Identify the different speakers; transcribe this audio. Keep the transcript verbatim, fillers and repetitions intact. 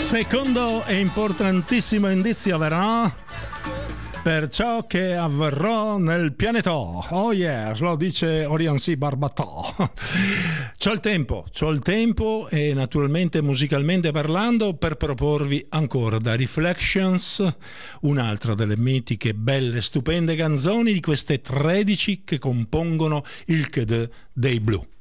Speaker 1: Secondo e importantissimo indizio verrà per ciò che avverrà nel pianeta. Oh yeah, lo dice Orion C. Barbatò. C'ho il tempo, c'ho il tempo e naturalmente musicalmente parlando per proporvi ancora da Reflections un'altra delle mitiche, belle, stupende canzoni di queste tredici che compongono il C D dei Blue.